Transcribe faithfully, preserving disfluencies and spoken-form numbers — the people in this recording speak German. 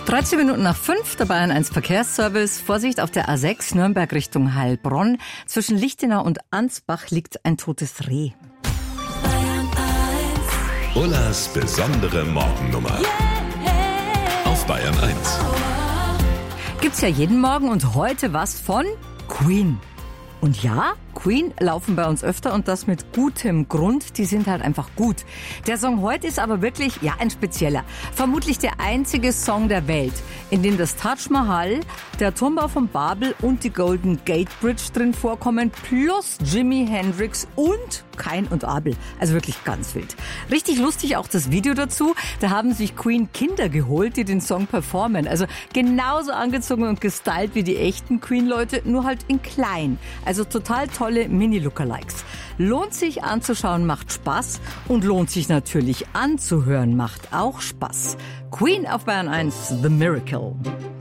dreizehn Minuten nach fünf, der Bayern eins Verkehrsservice. Vorsicht auf der A sechs, Nürnberg Richtung Heilbronn. Zwischen Lichtenau und Ansbach liegt ein totes Reh. Ullas besondere Morgennummer. Auf Bayern eins. Gibt's ja jeden Morgen und heute was von Queen. Und ja, Queen laufen bei uns öfter und das mit gutem Grund. Die sind halt einfach gut. Der Song heute ist aber wirklich, ja, ein spezieller. Vermutlich der einzige Song der Welt, in dem das Taj Mahal, der Turmbau von Babel und die Golden Gate Bridge drin vorkommen, plus Jimi Hendrix und Kain und Abel. Also wirklich ganz wild. Richtig lustig auch das Video dazu. Da haben sich Queen Kinder geholt, die den Song performen. Also genauso angezogen und gestylt wie die echten Queen-Leute, nur halt in klein. Also total tolle Mini-Lookalikes. Lohnt sich anzuschauen, macht Spaß und lohnt sich natürlich anzuhören, macht auch Spaß. Queen auf Bayern eins, The Miracle.